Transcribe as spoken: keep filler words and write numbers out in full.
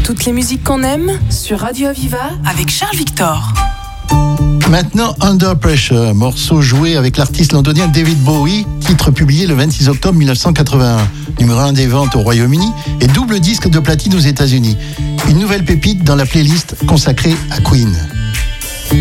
Toutes les musiques qu'on aime sur Radio Aviva avec Charles Victor. Maintenant, Under Pressure, morceau joué avec l'artiste londonien David Bowie, titre publié le vingt-six octobre mille neuf cent quatre-vingt-un, numéro un des ventes au Royaume-Uni et double disque de platine aux États-Unis. Une nouvelle pépite dans la playlist consacrée à Queen.